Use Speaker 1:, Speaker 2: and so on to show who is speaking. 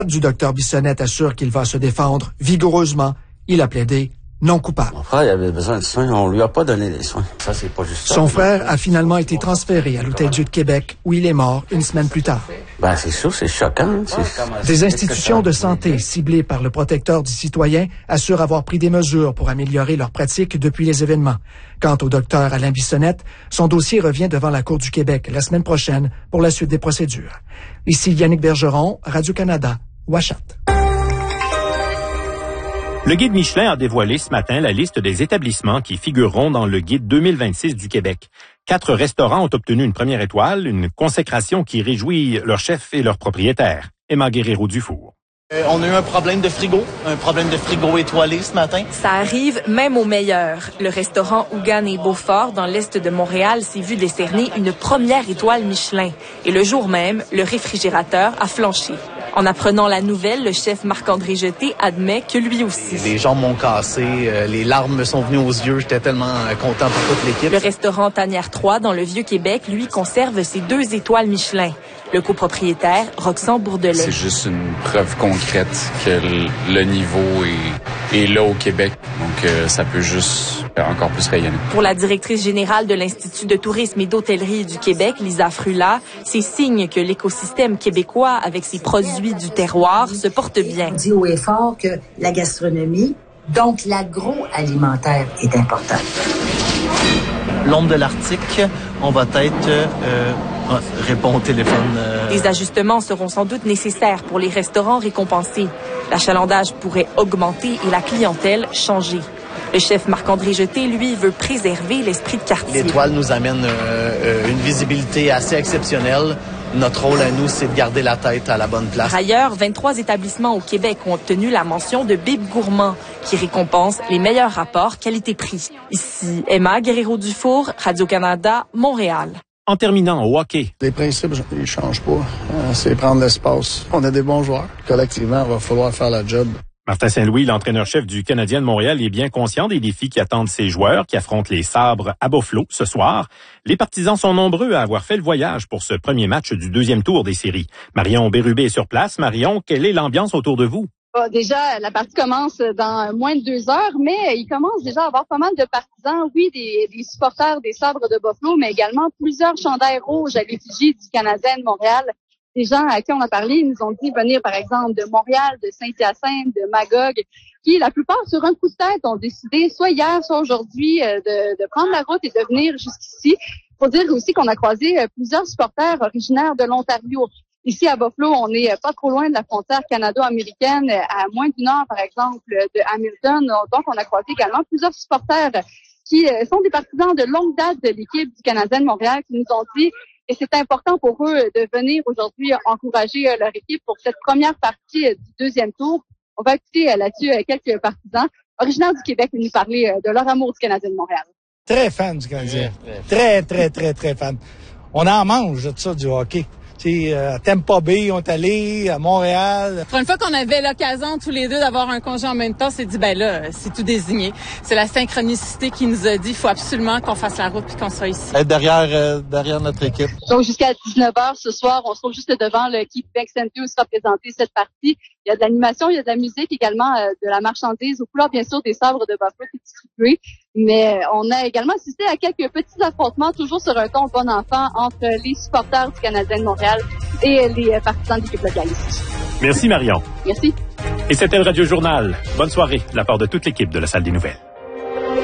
Speaker 1: Du docteur Bissonnette assure qu'il va se défendre vigoureusement. Il a plaidé non coupable.
Speaker 2: Mon frère, il avait besoin de soins. On lui a pas donné les soins. Ça, c'est pas juste ça.
Speaker 1: Son frère a finalement été transféré à l'Hôtel-Dieu de Québec, où il est mort une semaine plus tard.
Speaker 2: Ben, c'est sûr, c'est choquant.
Speaker 1: Des institutions de santé ciblées par le protecteur du citoyen assurent avoir pris des mesures pour améliorer leurs pratiques depuis les événements. Quant au docteur Alain Bissonnette, son dossier revient devant la Cour du Québec la semaine prochaine pour la suite des procédures. Ici Yannick Bergeron, Radio-Canada, Ouachat.
Speaker 3: Le guide Michelin a dévoilé ce matin la liste des établissements qui figureront dans le guide 2026 du Québec. 4 restaurants ont obtenu une première étoile, une consécration qui réjouit leurs chefs et leurs propriétaires. Emma Guerrero-Dufour.
Speaker 4: On a eu un problème de frigo étoilé ce matin.
Speaker 5: Ça arrive même aux meilleurs. Le restaurant Ougan et Beaufort, dans l'est de Montréal, s'est vu décerner une première étoile Michelin. Et le jour même, le réfrigérateur a flanché. En apprenant la nouvelle, le chef Marc-André Jeté admet que lui aussi.
Speaker 4: Les jambes m'ont cassé, les larmes me sont venues aux yeux. J'étais tellement content pour toute l'équipe.
Speaker 5: Le restaurant Tanière 3, dans le Vieux-Québec, lui, conserve ses 2 étoiles Michelin. Le copropriétaire, Roxane Bourdelet.
Speaker 6: C'est juste une preuve concrète que le niveau est là au Québec. Donc, ça peut juste encore plus rayonner.
Speaker 5: Pour la directrice générale de l'Institut de tourisme et d'hôtellerie du Québec, Lisa Frula, c'est signe que l'écosystème québécois, avec ses produits du terroir, se porte bien.
Speaker 7: On dit haut et fort que la gastronomie, donc l'agroalimentaire, est importante.
Speaker 4: L'ombre de l'Arctique, on va être... répond au téléphone.
Speaker 5: Des ajustements seront sans doute nécessaires pour les restaurants récompensés. L'achalandage pourrait augmenter et la clientèle changer. Le chef Marc-André Jeté, lui, veut préserver l'esprit de quartier.
Speaker 4: L'étoile nous amène une visibilité assez exceptionnelle. Notre rôle à nous, c'est de garder la tête à la bonne place.
Speaker 5: Par ailleurs, 23 établissements au Québec ont obtenu la mention de Bib Gourmand, qui récompense les meilleurs rapports qualité-prix. Ici, Emma Guerrero-Dufour, Radio-Canada, Montréal.
Speaker 3: En terminant au hockey.
Speaker 8: Les principes, ils ne changent pas. C'est prendre l'espace. On a des bons joueurs. Collectivement, il va falloir faire la job.
Speaker 3: Martin Saint-Louis, l'entraîneur-chef du Canadien de Montréal, est bien conscient des défis qui attendent ses joueurs qui affrontent les Sabres à Buffalo ce soir. Les partisans sont nombreux à avoir fait le voyage pour ce premier match du 2e tour des séries. Marion Bérubé est sur place. Marion, quelle est l'ambiance autour de vous?
Speaker 9: Déjà, la partie commence dans moins de 2 heures, mais il commence déjà à avoir pas mal de partisans. Oui, des supporters des Sabres de Buffalo, mais également plusieurs chandails rouges à l'effigie du Canadien de Montréal. Des gens à qui on a parlé, ils nous ont dit venir, par exemple, de Montréal, de Saint-Hyacinthe, de Magog, qui, la plupart, sur un coup de tête, ont décidé, soit hier, soit aujourd'hui, de prendre la route et de venir jusqu'ici. Faut dire aussi qu'on a croisé plusieurs supporters originaires de l'Ontario. Ici, à Buffalo, on n'est pas trop loin de la frontière canado-américaine, à moins d'1 heure, par exemple, de Hamilton. Donc, on a croisé également plusieurs supporters qui sont des partisans de longue date de l'équipe du Canadien de Montréal qui nous ont dit que c'est important pour eux de venir aujourd'hui encourager leur équipe pour cette première partie du 2e tour. On va écouter là-dessus quelques partisans originaires du Québec nous parler de leur amour du Canadien de Montréal.
Speaker 10: Très fan du Canadien. Très fan. On en mange de ça, du hockey. À Tampa Bay, on est allé, à Montréal.
Speaker 11: Pour une fois qu'on avait l'occasion tous les deux d'avoir un congé en même temps, on s'est dit, ben là, c'est tout désigné. C'est la synchronicité qui nous a dit, il faut absolument qu'on fasse la route puis qu'on soit ici.
Speaker 8: Être derrière notre équipe.
Speaker 9: Donc, jusqu'à 19h ce soir, on se trouve juste devant le Québec Center où sera présentée cette partie. Il y a de l'animation, il y a de la musique également, de la marchandise, aux couleurs, bien sûr, des Sabres de Buffalo qui est distribuée. Mais on a également assisté à quelques petits affrontements, toujours sur un ton bon enfant, entre les supporters du Canadien de Montréal et les partisans de l'équipe locale ici.
Speaker 3: Merci Marion.
Speaker 9: Merci.
Speaker 3: Et c'était le Radio Journal. Bonne soirée de la part de toute l'équipe de la Salle des Nouvelles.